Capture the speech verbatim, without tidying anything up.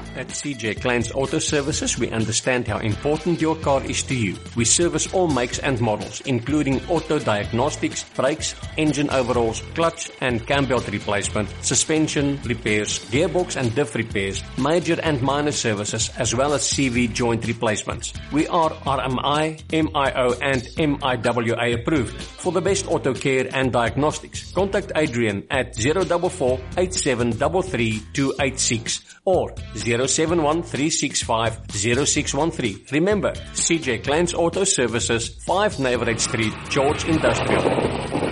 At C J Kleins Auto Services, we understand how important your car is to you. We service all makes and models, including auto diagnostics, brakes, engine overhauls, clutch and cam belt replacement, suspension repairs, gearbox and diff repairs, major and minor services, as well as C V joint replacements. We are R M I, M I O and M I W A approved. For the best auto care and diagnostics, contact Adrian at zero four four, eight seven three three, two eight six or zero seven one, three six five, zero six one three. Remember, C J Kleins Auto Services, five Navarrete Street, George Industrial.